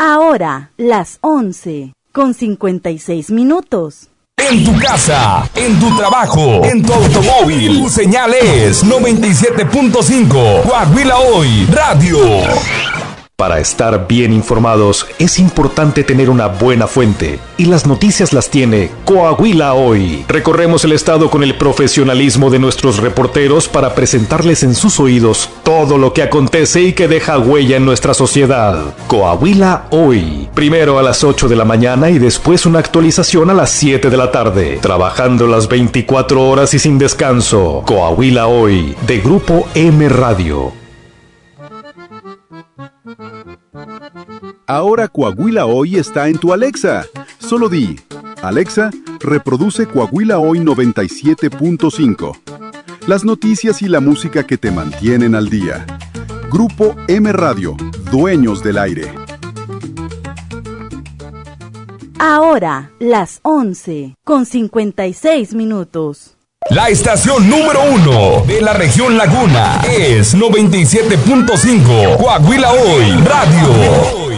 Ahora, las 11:56. En tu casa, en tu trabajo, en tu automóvil, tu señal es 97.5 Coahuila Hoy Radio. Para estar bien informados es importante tener una buena fuente, y las noticias las tiene Coahuila Hoy. Recorremos el estado con el profesionalismo de nuestros reporteros para presentarles en sus oídos todo lo que acontece y que deja huella en nuestra sociedad. Coahuila Hoy, primero a las 8 de la mañana y después una actualización a las 7 de la tarde, trabajando las 24 horas y sin descanso. Coahuila Hoy, de Grupo M Radio. Ahora Coahuila Hoy está en tu Alexa. Solo di, Alexa, reproduce Coahuila Hoy 97.5. Las noticias y la música que te mantienen al día. Grupo M Radio, dueños del aire. Ahora, las 11:56. La estación número 1 de la región Laguna es 97.5 Coahuila Hoy Radio.